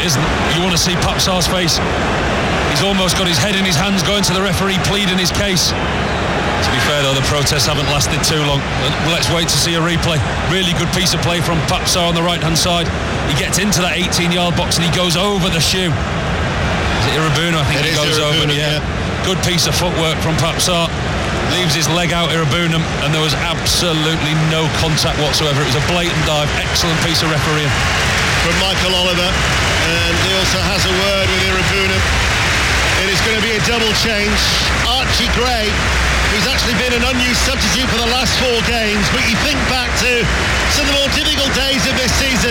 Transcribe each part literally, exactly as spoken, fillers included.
isn't. You want to see Pape Sarr's face. He's almost got his head in his hands, going to the referee, pleading his case. To be fair though, the protests haven't lasted too long. Let's wait to see a replay. Really good piece of play from Pape Sarr on the right hand side. He gets into that eighteen yard box and he goes over the shoe. Is it Irabuna? I think it he goes Irabuna, over. Yeah. yeah. Good piece of footwork from Pape Sarr. Leaves his leg out, Irabuna, and there was absolutely no contact whatsoever. It was a blatant dive. Excellent piece of refereeing from Michael Oliver, and he also has a word with Irabuna. It is going to be a double change. Archie Gray, who's actually been an unused substitute for the last four games, but you think back to some of the more difficult days of this season.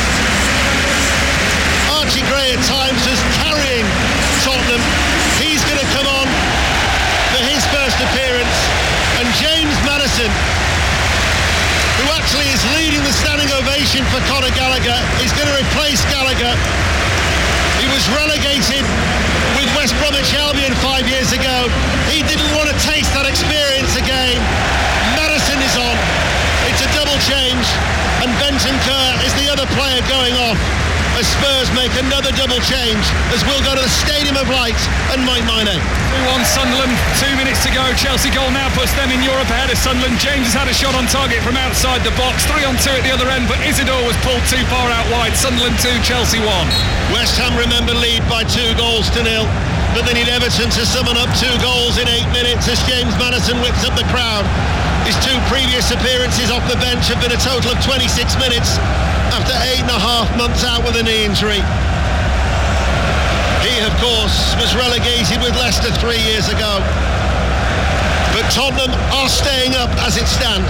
Archie Gray at times was carrying Tottenham. He's going to come on for his first appearance, and James Maddison, who actually is leading the standing ovation for Conor Gallagher, is going to replace Gallagher. He was relegated with West Bromwich Albion five years ago. He didn't want to taste that experience again. Maddison is on. It's a double change, and Benton Kerr is the other player going off as Spurs make another double change, as we'll go to the Stadium of Light and Mike Minay. two one Sunderland, two minutes to go. Chelsea goal now puts them in Europe ahead of Sunderland. James has had a shot on target from outside the box. Three on two at the other end, but Isidore was pulled too far out wide. Sunderland two, Chelsea one. West Ham, remember, lead by two goals to nil, but they need Everton to summon up two goals in eight minutes as James Maddison whips up the crowd. His two previous appearances off the bench have been a total of twenty-six minutes after eight and a half months out with a knee injury. He, of course, was relegated with Leicester three years ago. But Tottenham are staying up as it stands.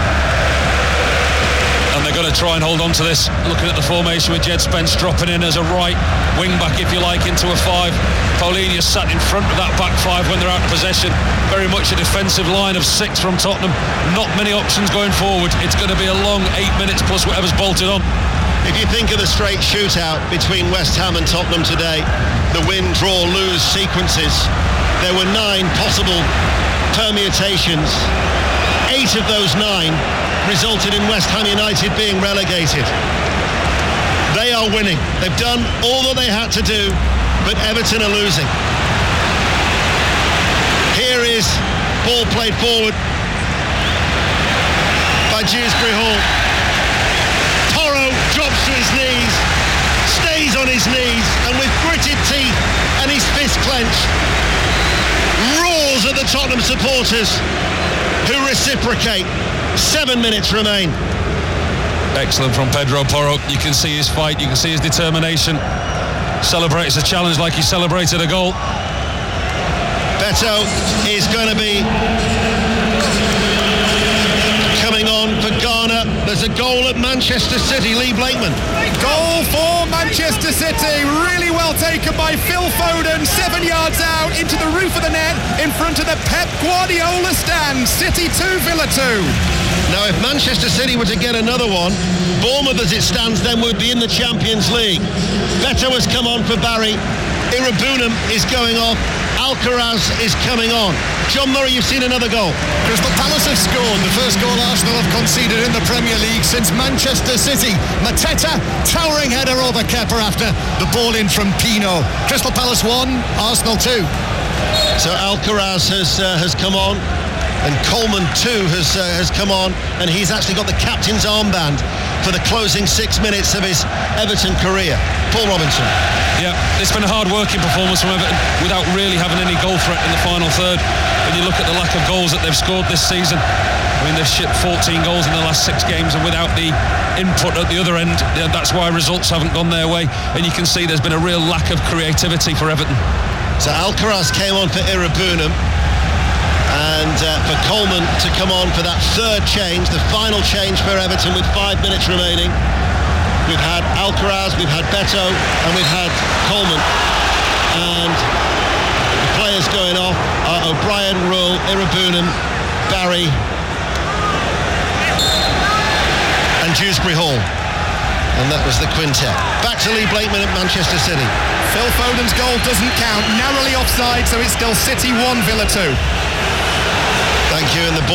And they're going to try and hold on to this. Looking at the formation with Jed Spence dropping in as a right wing back, if you like, into a five. Paulinho sat in front of that back five when they're out of possession. Very much a defensive line of six from Tottenham. Not many options going forward. It's going to be a long eight minutes plus whatever's bolted on. If you think of the straight shootout between West Ham and Tottenham today, the win, draw, lose sequences, there were nine possible permutations. Eight of those nine resulted in West Ham United being relegated. They are winning. They've done all that they had to do, but Everton are losing. Here is ball played forward by Dewsbury Hall. Porro drops to his knees, stays on his knees, and with gritted teeth and his fist clenched, roars at the Tottenham supporters who reciprocate. Seven minutes remain. Excellent from Pedro Porro. You can see his fight, you can see his determination. Celebrates a challenge like he celebrated a goal. Beto is going to be coming on for Ghana. There's a goal at Manchester City. Lee Blakeman. Goal for Manchester City. Really well taken by Phil Foden. Seven yards out into the roof of the net in front of the Pep Guardiola stand. City two, Villa two. Now, if Manchester City were to get another one, Bournemouth as it stands then would be in the Champions League. Beto has come on for Barry. Irabunam is going off. Alcaraz is coming on. John Murray, you've seen another goal. Crystal Palace have scored the first goal Arsenal have conceded in the Premier League since Manchester City. Mateta, towering header over Kepa after the ball in from Pino. Crystal Palace one, Arsenal two. So Alcaraz has uh, has come on, and Coleman too has uh, has come on, and he's actually got the captain's armband for the closing six minutes of his Everton career. Paul Robinson. Yeah, it's been a hard-working performance from Everton without really having any goal threat in the final third. When you look at the lack of goals that they've scored this season, I mean, they've shipped fourteen goals in the last six games, and without the input at the other end, that's why results haven't gone their way. And you can see there's been a real lack of creativity for Everton. So Alcaraz came on for Irabunam, and uh, for Coleman to come on for that third change, the final change for Everton with five minutes remaining. We've had Alcaraz, we've had Beto, and we've had Coleman. And the players going off are O'Brien, Ruhl, Irabunam, Barry, and Dewsbury Hall. And that was the quintet. Back to Lee Blakeman at Manchester City. Phil Foden's goal doesn't count, narrowly offside, so it's still City one, Villa two. Thank you. And the ball